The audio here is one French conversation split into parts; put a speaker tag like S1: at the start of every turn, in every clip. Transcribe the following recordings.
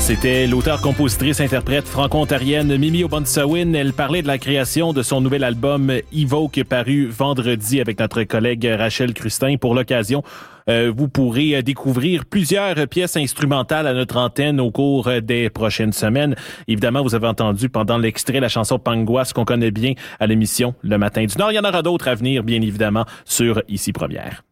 S1: C'était l'auteure-compositrice-interprète franco-ontarienne Mimi Obansawin. Elle parlait de la création de son nouvel album Evoke paru vendredi avec notre collègue Rachel Crustin. Pour l'occasion, vous pourrez découvrir plusieurs pièces instrumentales à notre antenne au cours des prochaines semaines. Évidemment, vous avez entendu pendant l'extrait la chanson Pangoise qu'on connaît bien à l'émission Le Matin du Nord. Il y en aura d'autres à venir, bien évidemment, sur Ici Première.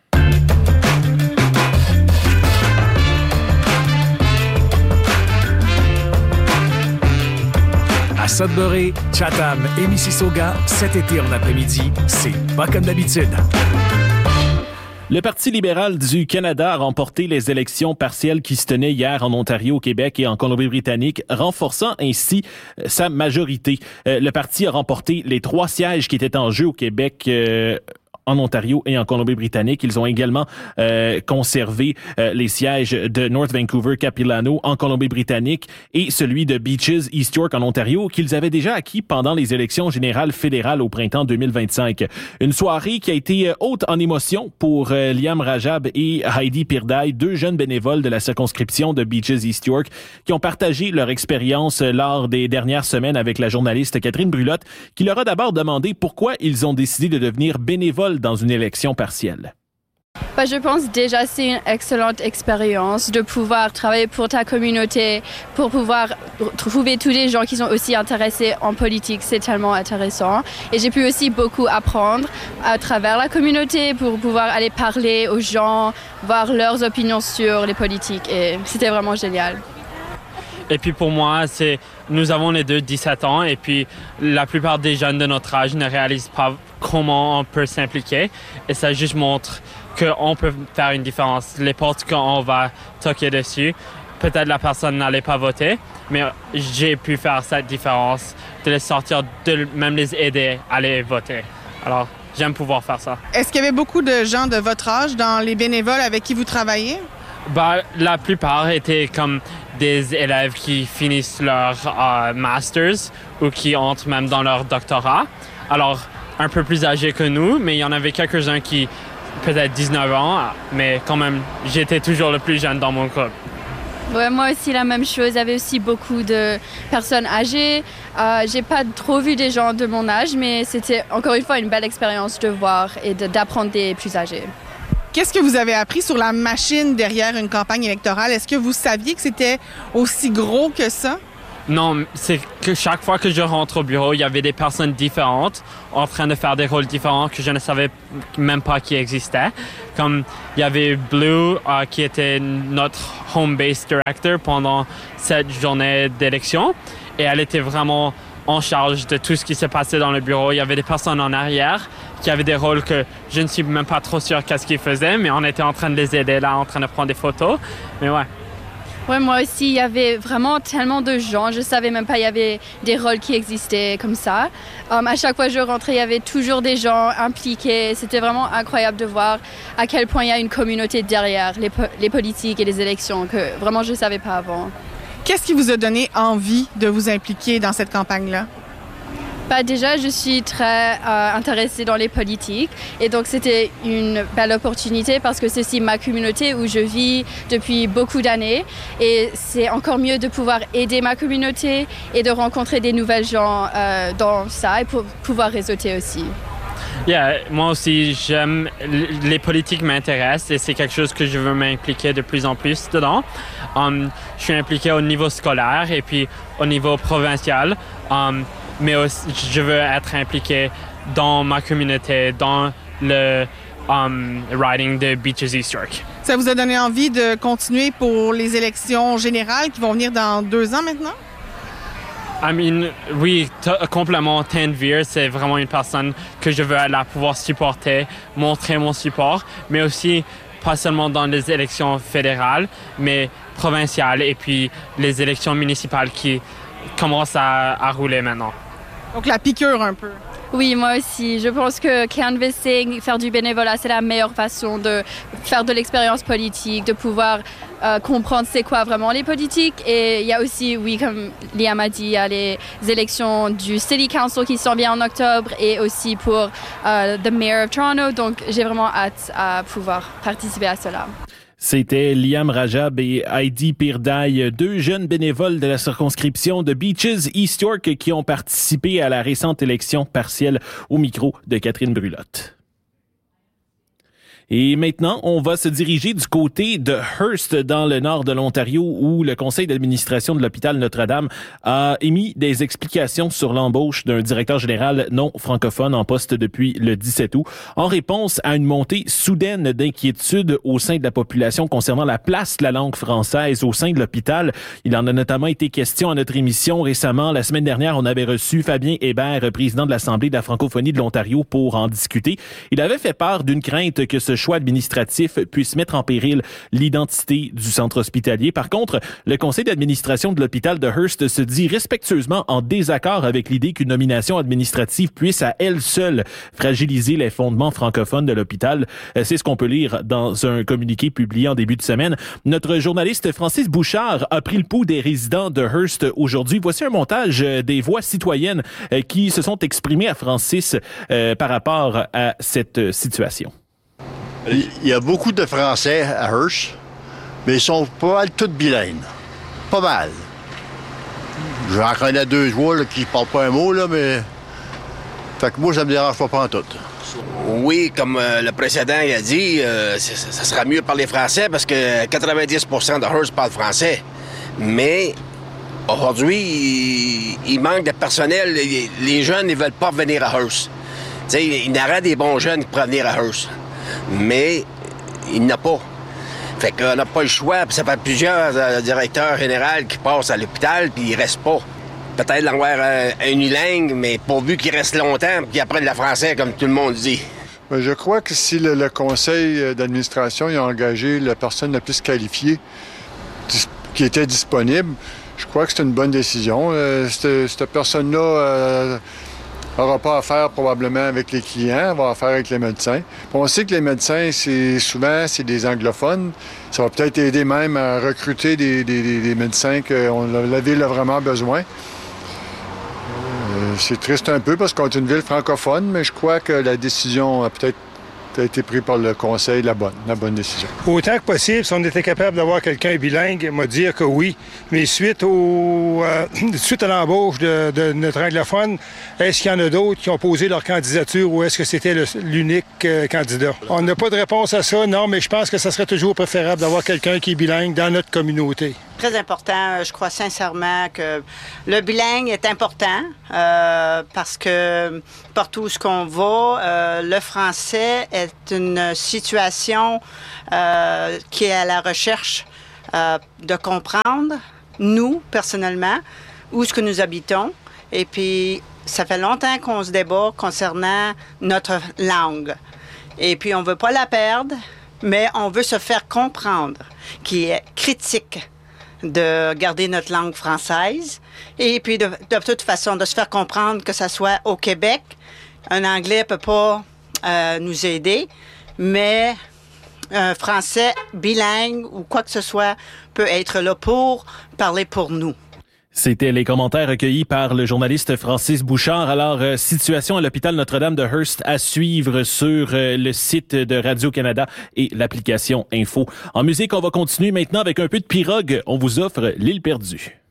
S2: À Sudbury, Chatham et Mississauga, cet été en après-midi, c'est pas comme d'habitude.
S1: Le Parti libéral du Canada a remporté les élections partielles qui se tenaient hier en Ontario, au Québec et en Colombie-Britannique, renforçant ainsi sa majorité. Le parti a remporté les 3 sièges qui étaient en jeu au Québec, en Ontario et en Colombie-Britannique. Ils ont également conservé les sièges de North Vancouver-Capilano en Colombie-Britannique et celui de Beaches East York en Ontario qu'ils avaient déjà acquis pendant les élections générales fédérales au printemps 2025. Une soirée qui a été haute en émotion pour Liam Rajab et Heidi Pirdaï, 2 jeunes bénévoles de la circonscription de Beaches East York qui ont partagé leur expérience lors des dernières semaines avec la journaliste Catherine Brulotte qui leur a d'abord demandé pourquoi ils ont décidé de devenir bénévoles dans une élection partielle.
S3: Je pense déjà que c'est une excellente expérience de pouvoir travailler pour ta communauté, pour pouvoir trouver tous les gens qui sont aussi intéressés en politique. C'est tellement intéressant. Et j'ai pu aussi beaucoup apprendre à travers la communauté pour pouvoir aller parler aux gens, voir leurs opinions sur les politiques. Et c'était vraiment génial.
S4: Et puis pour moi, nous avons les deux 17 ans et puis la plupart des jeunes de notre âge ne réalisent pas comment on peut s'impliquer. Et ça juste montre qu'on peut faire une différence. Les portes qu'on va toquer dessus, peut-être la personne n'allait pas voter, mais j'ai pu faire cette différence, de les sortir, de même les aider à aller voter. Alors, j'aime pouvoir faire ça.
S5: Est-ce qu'il y avait beaucoup de gens de votre âge dans les bénévoles avec qui vous travaillez?
S4: La plupart étaient comme des élèves qui finissent leur masters ou qui entrent même dans leur doctorat. Alors, un peu plus âgés que nous, mais il y en avait quelques-uns qui, peut-être 19 ans, mais quand même, j'étais toujours le plus jeune dans mon groupe.
S3: Ouais, moi aussi, la même chose. Il y avait aussi beaucoup de personnes âgées. J'ai pas trop vu des gens de mon âge, mais c'était encore une fois une belle expérience de voir et d'apprendre des plus âgés.
S5: Qu'est-ce que vous avez appris sur la machine derrière une campagne électorale? Est-ce que vous saviez que c'était aussi gros que ça?
S4: Non, c'est que chaque fois que je rentre au bureau, il y avait des personnes différentes en train de faire des rôles différents que je ne savais même pas qui existaient. Comme il y avait Blue qui était notre home base director pendant cette journée d'élection et elle était vraiment en charge de tout ce qui s'est passé dans le bureau. Il y avait des personnes en arrière qui avaient des rôles que je ne suis même pas trop sûr qu'est-ce qu'ils faisaient, mais on était en train de les aider là, en train de prendre des photos. Mais ouais.
S3: Ouais, moi aussi, il y avait vraiment tellement de gens. Je savais même pas il y avait des rôles qui existaient comme ça. À chaque fois que je rentrais, il y avait toujours des gens impliqués. C'était vraiment incroyable de voir à quel point il y a une communauté derrière les politiques et les élections que vraiment je savais pas avant.
S5: Qu'est-ce qui vous a donné envie de vous impliquer dans cette campagne-là?
S3: Déjà, je suis très intéressée dans les politiques et donc c'était une belle opportunité parce que c'est aussi ma communauté où je vis depuis beaucoup d'années et c'est encore mieux de pouvoir aider ma communauté et de rencontrer des nouvelles gens dans ça et pour pouvoir réseauter aussi.
S4: Moi aussi, j'aime les politiques m'intéressent et c'est quelque chose que je veux m'impliquer de plus en plus dedans. Je suis impliqué au niveau scolaire et puis au niveau provincial. Mais aussi, je veux être impliqué dans ma communauté, dans le riding de Beaches East York.
S5: Ça vous a donné envie de continuer pour les élections générales qui vont venir dans 2 ans maintenant?
S4: Oui, complètement. Tanvir, c'est vraiment une personne que je veux aller pouvoir supporter, montrer mon support, mais aussi pas seulement dans les élections fédérales, mais provinciales et puis les élections municipales qui commencent à rouler maintenant.
S5: Donc la piqûre un peu.
S3: Oui, moi aussi. Je pense que canvassing, faire du bénévolat, c'est la meilleure façon de faire de l'expérience politique, de pouvoir comprendre c'est quoi vraiment les politiques. Et il y a aussi, oui, comme Liam a dit, il y a les élections du City Council qui s'en viennent en octobre et aussi pour the Mayor of Toronto. Donc, j'ai vraiment hâte à pouvoir participer à cela.
S1: C'était Liam Rajab et Heidi Pirdaille, deux jeunes bénévoles de la circonscription de Beaches East York qui ont participé à la récente élection partielle au micro de Catherine Brulotte. Et maintenant, on va se diriger du côté de Hearst, dans le nord de l'Ontario, où le conseil d'administration de l'hôpital Notre-Dame a émis des explications sur l'embauche d'un directeur général non francophone en poste depuis le 17 août, en réponse à une montée soudaine d'inquiétude au sein de la population concernant la place de la langue française au sein de l'hôpital. Il en a notamment été question à notre émission récemment. La semaine dernière, on avait reçu Fabien Hébert, président de l'Assemblée de la francophonie de l'Ontario, pour en discuter. Il avait fait part d'une crainte que ce choix administratif puisse mettre en péril l'identité du centre hospitalier. Par contre, le conseil d'administration de l'hôpital de Hearst se dit respectueusement en désaccord avec l'idée qu'une nomination administrative puisse à elle seule fragiliser les fondements francophones de l'hôpital. C'est ce qu'on peut lire dans un communiqué publié en début de semaine. Notre journaliste Francis Bouchard a pris le pouls des résidents de Hearst aujourd'hui. Voici un montage des voix citoyennes qui se sont exprimées à Francis par rapport à cette situation.
S6: Il y a beaucoup de Français à Hearst, mais ils sont pas mal tous bilingues. Pas mal. J'en connais 2-3 là, qui parlent pas un mot, là, mais... Fait que moi, ça me dérange pas en tout.
S7: Oui, comme le précédent a dit, ça sera mieux de parler français parce que 90% de Hearst parlent français. Mais aujourd'hui, il manque de personnel. Les jeunes ne veulent pas venir à Hearst. T'sais, il y aurait des bons jeunes qui pourraient venir à Hearst. Mais il n'y en a pas. Fait qu'on n'a pas le choix. Puis ça fait plusieurs directeurs généraux qui passent à l'hôpital, puis ils restent pas. Peut-être l'avoir unilingue, mais pourvu qu'ils restent longtemps, puis qu'ils apprennent le français, comme tout le monde dit.
S8: Je crois que si le conseil d'administration a engagé la personne la plus qualifiée qui était disponible, je crois que c'est une bonne décision. Cette personne-là n'aura pas affaire probablement avec les clients, elle va affaire avec les médecins. On sait que les médecins, souvent des anglophones. Ça va peut-être aider même à recruter des médecins que la ville a vraiment besoin. C'est triste un peu parce qu'on est une ville francophone, mais je crois que la décision a peut-être été prise par le conseil, la bonne décision.
S9: Autant que possible, si on était capable d'avoir quelqu'un bilingue, m'a dire que oui. Mais suite à l'embauche de notre anglophone, est-ce qu'il y en a d'autres qui ont posé leur candidature ou est-ce que c'était l'unique candidat? On n'a pas de réponse à ça, non, mais je pense que ça serait toujours préférable d'avoir quelqu'un qui est bilingue dans notre communauté.
S10: Très important. Je crois sincèrement que le bilingue est important parce que partout où on va, le français est une situation qui est à la recherche de comprendre, nous, personnellement, où est-ce que nous habitons. Et puis, ça fait longtemps qu'on se débat concernant notre langue. Et puis, on ne veut pas la perdre, mais on veut se faire comprendre, qui est critique de garder notre langue française et puis de toute façon de se faire comprendre que ça soit au Québec. Un anglais peut pas nous aider, mais un français bilingue ou quoi que ce soit peut être là pour parler pour nous.
S1: C'était les commentaires recueillis par le journaliste Francis Bouchard. Alors, situation à l'hôpital Notre-Dame de Hearst à suivre sur le site de Radio-Canada et l'application Info. En musique, on va continuer maintenant avec un peu de pirogue. On vous offre L'Île perdue.